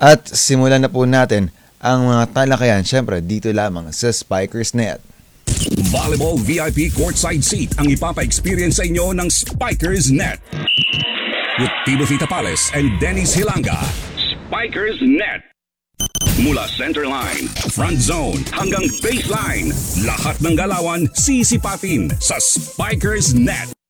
At simulan na po natin ang mga talakayan, syempre dito lamang sa Spikers Net. Volleyball VIP courtside seat ang ipapa-experience sa inyo ng Spikers Net. With Timothy Tapales and Dennis Hilanga. Spikers Net. Mula center line, front zone hanggang baseline, lahat ng galawan sisipatin sa Spikers Net.